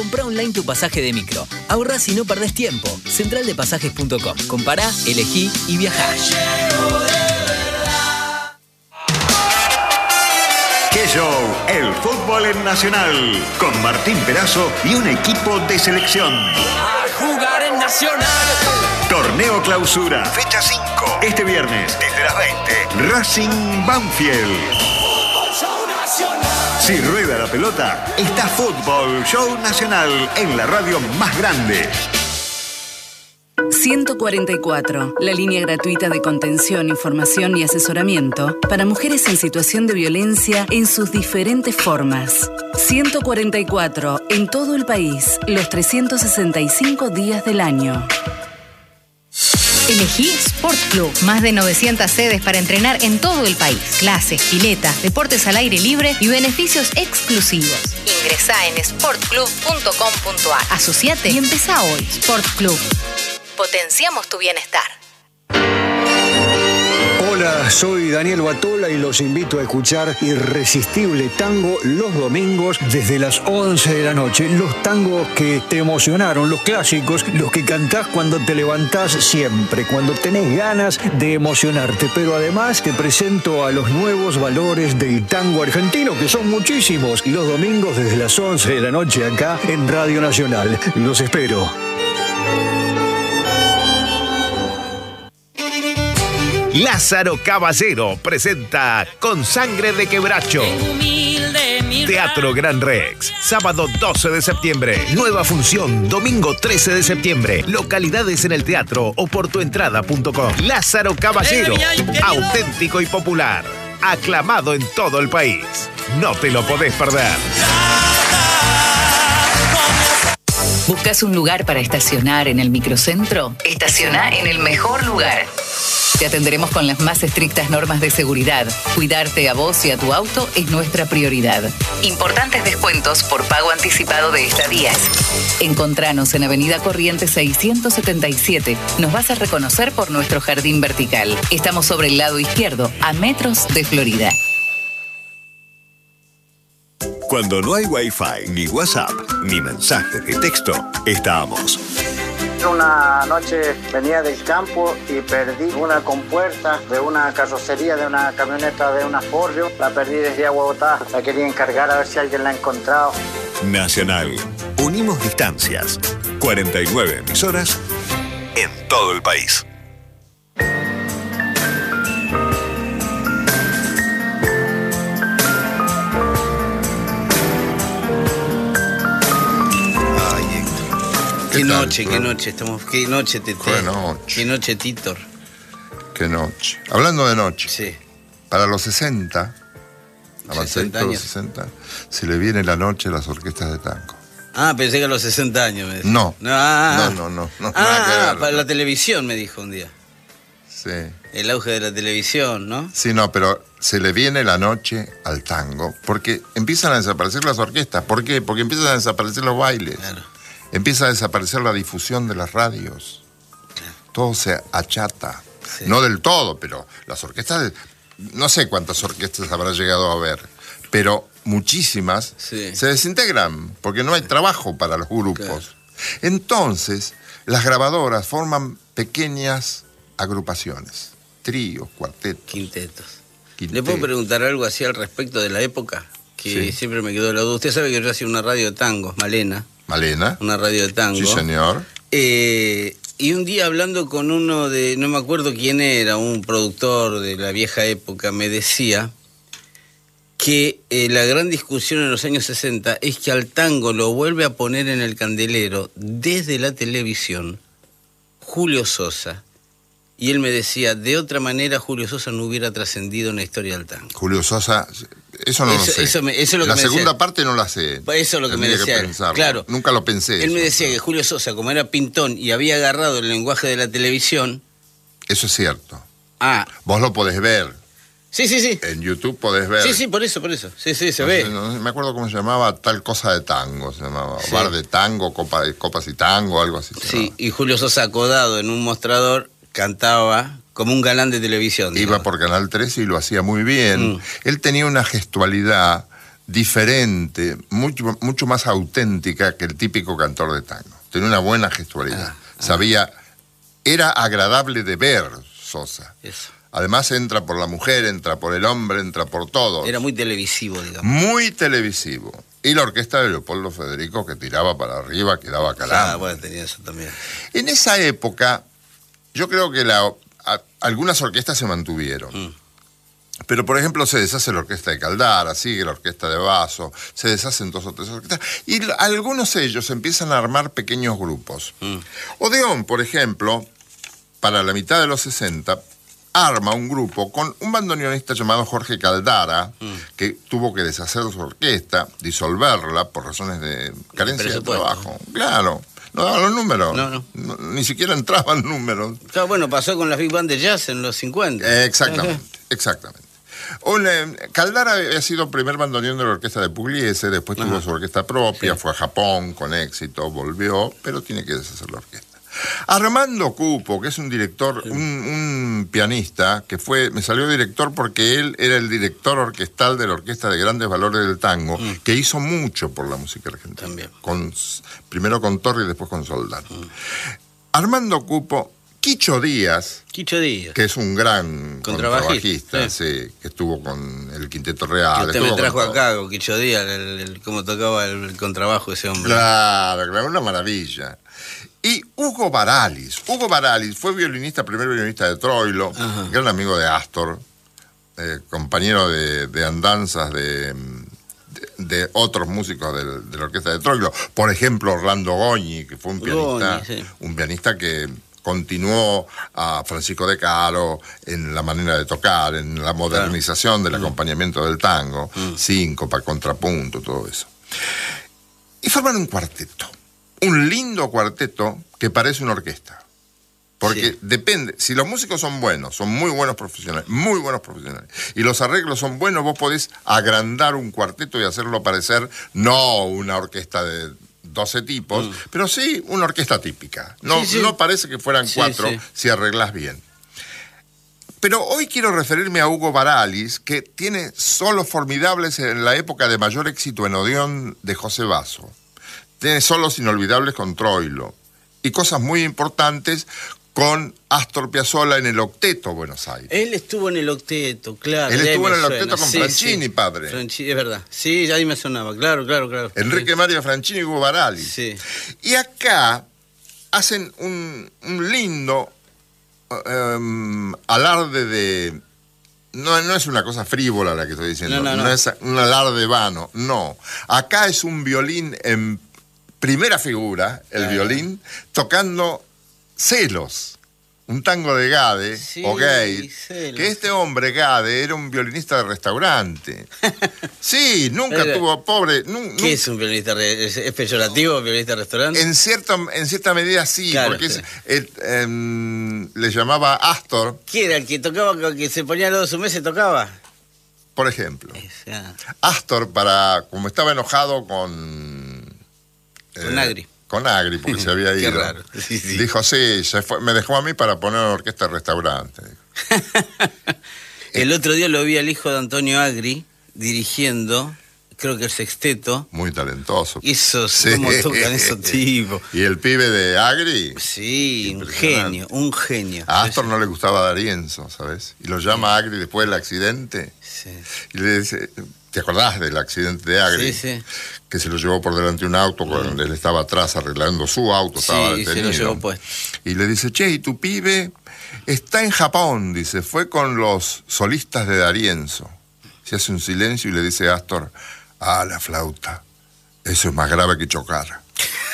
Comprá online tu pasaje de micro. Ahorrás y no perdés tiempo. Centraldepasajes.com. Compará, elegí y viajá. ¡Qué show! El fútbol en Nacional. Con Martín Perazo y un equipo de selección. A jugar en Nacional. Torneo Clausura. Fecha 5. Este viernes, desde las 20. Racing Banfield. Si rueda la pelota, está Fútbol Show Nacional en la radio más grande. 144, la línea gratuita de contención, información y asesoramiento para mujeres en situación de violencia en sus diferentes formas. 144, en todo el país, los 365 días del año. Elegí Sport Club. Más de 900 sedes para entrenar en todo el país. Clases, piletas, deportes al aire libre y beneficios exclusivos. Ingresá en sportclub.com.ar. Asociate y empezá hoy. Sport Club. Potenciamos tu bienestar. Hola, soy Daniel Batola y los invito a escuchar Irresistible Tango los domingos desde las 11 de la noche. Los tangos que te emocionaron, los clásicos, los que cantás cuando te levantás siempre, cuando tenés ganas de emocionarte. Pero además te presento a los nuevos valores del tango argentino, que son muchísimos. Los domingos desde las 11 de la noche acá en Radio Nacional. Los espero. Lázaro Caballero presenta Con Sangre de Quebracho. Teatro Gran Rex, sábado 12 de septiembre. Nueva función, domingo 13 de septiembre. Localidades en el teatro o por tuentrada.com. Lázaro Caballero, auténtico y popular. Aclamado en todo el país. No te lo podés perder. ¿Buscas un lugar para estacionar en el microcentro? Estaciona en el mejor lugar. Te atenderemos con las más estrictas normas de seguridad. Cuidarte a vos y a tu auto es nuestra prioridad. Importantes descuentos por pago anticipado de estadías. Encontranos en Avenida Corrientes 677. Nos vas a reconocer por nuestro jardín vertical. Estamos sobre el lado izquierdo, a metros de Florida. Cuando no hay Wi-Fi, ni WhatsApp, ni mensaje de texto, estamos. Una noche venía del campo y perdí una compuerta de una carrocería de una camioneta de una Ford. La perdí desde Aguabotá. La quería encargar a ver si alguien la ha encontrado. Nacional. Unimos distancias. 49 emisoras en todo el país. Qué noche, estamos. Qué noche, Tete. Qué noche, Titor. Qué noche. Hablando de noche. Sí. Para los 60, 60 los años. 60, se le viene la noche a las orquestas de tango. Ah, pensé que a los 60 años me decía. No. No, Nada que ver. Para la televisión me dijo un día. Sí. El auge de la televisión, ¿no? Sí, no, pero se le viene la noche al tango porque empiezan a desaparecer las orquestas. ¿Por qué? Porque empiezan a desaparecer los bailes. Claro. Empieza a desaparecer la difusión de las radios. Claro. Todo se achata. Sí. No del todo, pero las orquestas... No sé cuántas orquestas habrá llegado a haber, pero muchísimas se desintegran porque no hay trabajo para los grupos. Claro. Entonces, las grabadoras forman pequeñas agrupaciones, tríos, cuartetos. Quintetos. ¿Le puedo preguntar algo así al respecto de la época? Que siempre me quedó la duda. Usted sabe que yo hacía una radio de tangos, Malena. Una radio de tango. Sí, señor. Y un día hablando con uno de, no me acuerdo quién era, un productor de la vieja época, me decía que la gran discusión en los años 60 es que al tango lo vuelve a poner en el candelero desde la televisión Julio Sosa. Y él me decía, de otra manera Julio Sosa no hubiera trascendido en la historia del tango. Julio Sosa, eso no lo sé. Eso es lo que la me segunda decía. parte no la sé. Eso es lo que me decía. Claro. Nunca lo pensé. Él me decía que Julio Sosa, como era pintón y había agarrado el lenguaje de la televisión... Eso es cierto. Ah. Vos lo podés ver. Sí. En YouTube podés ver. Sí, por eso. Sí, se ve. No me acuerdo cómo se llamaba, tal cosa de tango, se llamaba. Sí. Bar de tango, copas y tango, algo así. Sí, y Julio Sosa acodado en un mostrador cantaba como un galán de televisión. Iba por Canal 13 y lo hacía muy bien. Él tenía una gestualidad diferente, mucho más auténtica que el típico cantor de tango. Tenía una buena gestualidad. Era agradable de ver, Sosa. Eso. Además entra por la mujer, entra por el hombre, entra por todos. Era muy televisivo, digamos. Muy televisivo. Y la orquesta de Leopoldo Federico, que tiraba para arriba, que daba calambre. Bueno, tenía eso también. En esa época, yo creo que algunas orquestas se mantuvieron. Pero, por ejemplo, se deshace la orquesta de Caldara, sigue la orquesta de Basso, se deshacen 2 o 3 orquestas. Y algunos de ellos empiezan a armar pequeños grupos. Odeón, por ejemplo, para la mitad de los 60... arma un grupo con un bandoneonista llamado Jorge Caldara, que tuvo que deshacer su orquesta, disolverla por razones de carencia de trabajo. Claro, no daban los números. No, ni siquiera entraban números. Claro, bueno, pasó con las Big Band de Jazz en los 50. Exactamente. Caldara había sido primer bandoneón de la orquesta de Pugliese, después tuvo su orquesta propia, fue a Japón con éxito, volvió, pero tiene que deshacer la orquesta. Armando Cupo, que es un director, un pianista, que me salió director porque él era el director orquestal de la Orquesta de Grandes Valores del Tango, que hizo mucho por la música argentina. También. Primero con Torri y después con Soldán. Armando Cupo, Quicho Díaz, que es un gran contrabajista, que estuvo con el Quinteto Real. Que usted me trajo acá con Quicho Díaz, cómo tocaba el contrabajo ese hombre. Claro, una maravilla. Y Hugo Baralis. Hugo Baralis fue primer violinista de Troilo, gran amigo de Astor, compañero de andanzas de otros músicos de la orquesta de Troilo. Por ejemplo, Orlando Goñi, que fue un pianista que continuó a Francisco De Caro en la manera de tocar, en la modernización del acompañamiento del tango, síncopa, contrapunto, todo eso. Y forman un cuarteto. Un lindo cuarteto que parece una orquesta. Porque depende, si los músicos son buenos, son muy buenos profesionales, y los arreglos son buenos, vos podés agrandar un cuarteto y hacerlo parecer no una orquesta de 12 tipos, pero sí una orquesta típica. No parece que fueran 4 si arreglás bien. Pero hoy quiero referirme a Hugo Baralis, que tiene solos formidables en la época de mayor éxito en Odeón de José Basso. Tiene solos inolvidables con Troilo y cosas muy importantes con Astor Piazzolla en el Octeto Buenos Aires. Él estuvo en el Octeto, claro. Él estuvo en el Octeto con Franchini, padre. Franchini, es verdad. Sí, ya ahí me sonaba, claro. Enrique Mario Franchini y Hugo Baralis. Sí. Y acá hacen un lindo alarde de... No es una cosa frívola la que estoy diciendo. No es un alarde vano, no. Acá es un violín en primera figura, el violín, tocando Celos, un tango de Gade, o Gade, que este hombre, Gade, era un violinista de restaurante. Sí, nunca tuvo, pobre... ¿Qué es un violinista? ¿Es peyorativo, violinista de restaurante? En cierta medida sí, claro, porque le llamaba Astor. ¿Quién era el que tocaba, que se ponía los 2 meses tocaba? Por ejemplo. Astor, como estaba enojado con Agri. Con Agri, porque se había ido. Qué raro. Sí. Dijo, me dejó a mí para poner una orquesta de restaurante. El otro día lo vi al hijo de Antonio Agri dirigiendo, creo que el sexteto. Muy talentoso. ¿Cómo tocan esos tipos? ¿Y el pibe de Agri? Sí, un genio. A Astor no le gustaba D'Arienzo, ¿sabes? Y lo llama Agri después del accidente. Sí. Y le dice... ¿Te acordás del accidente de Agri? Sí. Que se lo llevó por delante un auto cuando él estaba atrás arreglando su auto, estaba detenido. Se lo llevó puesto. Y le dice, che, ¿y tu pibe? Está en Japón, dice, fue con los solistas de D'Arienzo. Se hace un silencio y le dice a Astor, la flauta, eso es más grave que chocar.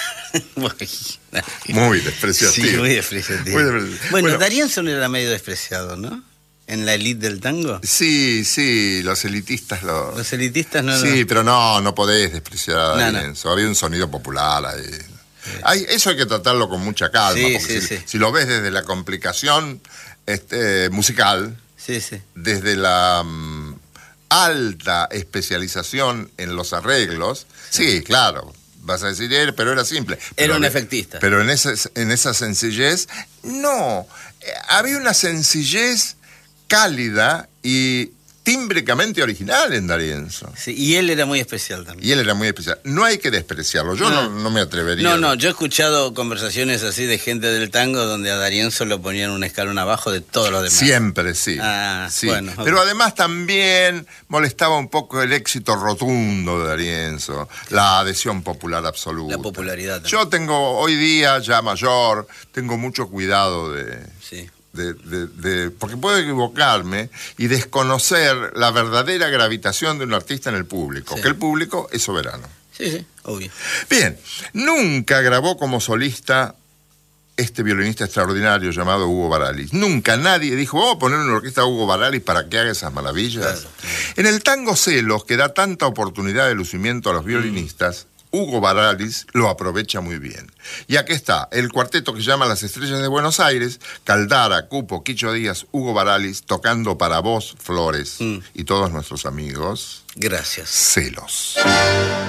Muy despreciativo. Sí, muy despreciativo. Bueno, D'Arienzo no era medio despreciado, ¿no? ¿En la elite del tango? Sí, los elitistas Los elitistas no... Sí, pero no podés despreciar a D'Arienzo. Había un sonido popular ahí. Sí. Eso hay que tratarlo con mucha calma, porque si lo ves desde la complicación musical, desde la alta especialización en los arreglos, sí, claro, vas a decir, pero era simple. Era un efectista. Pero en esa sencillez, no. Había una sencillez cálida y tímbricamente original en D'Arienzo. Sí, y él era muy especial también. Y él era muy especial. No hay que despreciarlo. Yo no me atrevería. No, yo he escuchado conversaciones así de gente del tango donde a D'Arienzo lo ponían un escalón abajo de todos los demás. Siempre, sí. Sí. Bueno, pero además también molestaba un poco el éxito rotundo de D'Arienzo, la adhesión popular absoluta. La popularidad también. Yo tengo, hoy día, ya mayor, tengo mucho cuidado Sí. porque puedo equivocarme y desconocer la verdadera gravitación de un artista en el público, que el público es soberano. Sí, obvio. Bien, nunca grabó como solista este violinista extraordinario llamado Hugo Baralis. Nunca nadie dijo, vamos a poner una orquesta a Hugo Baralis para que haga esas maravillas. Claro. En el tango Celos, que da tanta oportunidad de lucimiento a los violinistas, Hugo Baralis lo aprovecha muy bien. Y aquí está, el cuarteto que se llama Las Estrellas de Buenos Aires, Caldara, Cupo, Quicho Díaz, Hugo Baralis, tocando para vos, Flores, y todos nuestros amigos. Gracias. Celos.